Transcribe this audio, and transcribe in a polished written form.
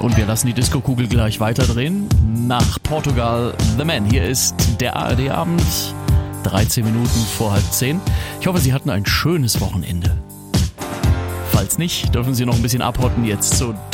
Und wir lassen die Disco-Kugel gleich weiterdrehen. Nach Portugal, The Man. Hier ist der ARD-Abend. 13 Minuten vor 9:30. Ich hoffe, Sie hatten ein schönes Wochenende. Falls nicht, dürfen Sie noch ein bisschen abhotten jetzt zu